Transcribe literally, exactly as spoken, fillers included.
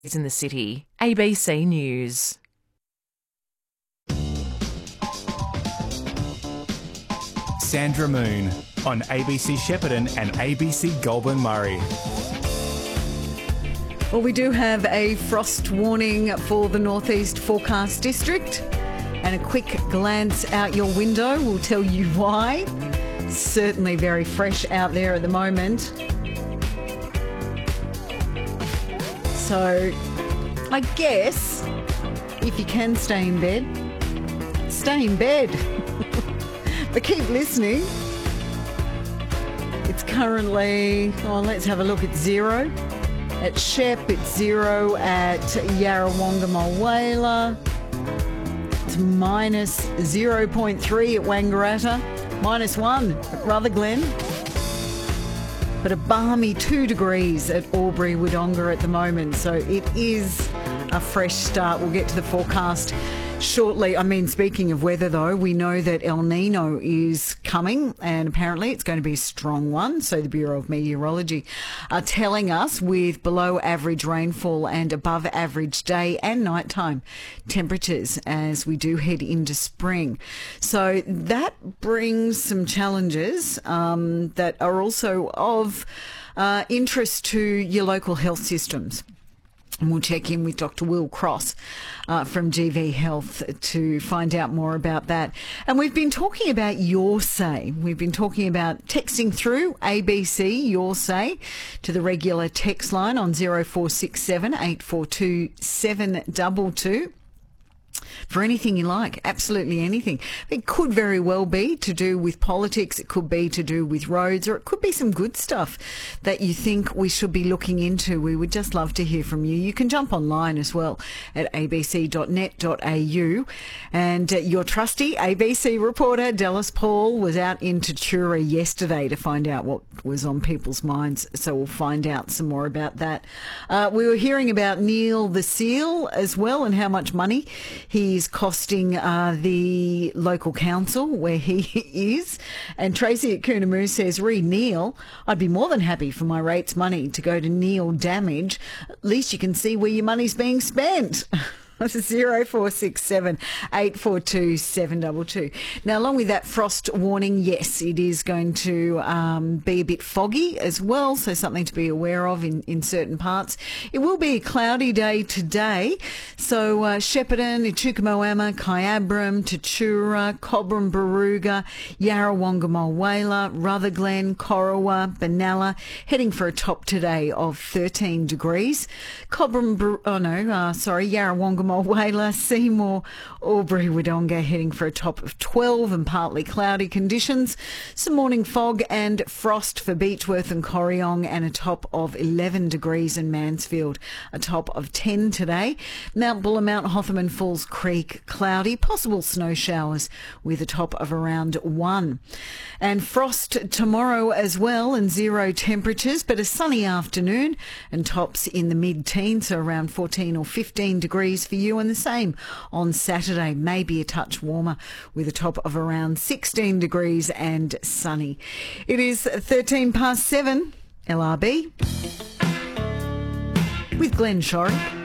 in the city. A B C News. Sandra Moon on A B C Shepparton and A B C Goulburn Murray. Well, we do have a frost warning for the northeast forecast district, and a quick glance out your window will tell you why. Certainly very fresh out there at the moment. So I guess if you can stay in bed, stay in bed. But keep listening. It's currently, oh, let's have a look, it's zero. At Shep, it's zero. At Yarrawonga Mulwala, it's minus zero point three at Wangaratta, minus one at Rutherglen. But a balmy two degrees at Albury Wodonga at the moment. So it is a fresh start. We'll get to the forecast shortly. I mean, speaking of weather, though, we know that El Nino is coming, and apparently it's going to be a strong one. So the Bureau of Meteorology are telling us, with below average rainfall and above average day and nighttime temperatures as we do head into spring. So that brings some challenges um, that are also of uh, interest to your local health systems. And we'll check in with Doctor Will Cross uh, from G V Health to find out more about that. And we've been talking about Your Say. We've been talking about texting through A B C Your Say to the regular text line on zero four six seven, eight four two, seven two two. For anything you like, absolutely anything. It could very well be to do with politics, it could be to do with roads, or it could be some good stuff that you think we should be looking into. We would just love to hear from you. You can jump online as well at a b c dot net dot a u. And uh, your trusty A B C reporter, Dallas Paul, was out in Tatura yesterday to find out what was on people's minds, so we'll find out some more about that. Uh, we were hearing about Neil the Seal as well, and how much money he's costing uh, the local council where he is. And Tracy at Coonamoo says, "Read Neil, I'd be more than happy for my rates money to go to Neil Damage. At least you can see where your money's being spent." zero four six seven, eight four two, seven two two. Now, along with that frost warning, yes, it is going to um, be a bit foggy as well, so something to be aware of in, in certain parts. It will be a cloudy day today, so uh, Shepparton, Echukamoama, Kyabram, Tatura, Cobram Baruga, Yarrawonga Mulwala, Rutherglen, Corowa, Benalla, heading for a top today of thirteen degrees. Cobram, Bar- oh no, uh, sorry, Yarrawonga Mulwala, Seymour, Albury Wodonga heading for a top of twelve and partly cloudy conditions. Some morning fog and frost for Beechworth and Corryong, and a top of eleven degrees in Mansfield, a top of ten today. Mount Buller, Mount Hotham and Falls Creek cloudy, possible snow showers with a top of around one. And frost tomorrow as well, and zero temperatures, but a sunny afternoon and tops in the mid-teens, so around fourteen or fifteen degrees for you, and the same on Saturday, maybe a touch warmer with a top of around sixteen degrees and sunny. It is thirteen past seven, L R B with Glenn Shorrock.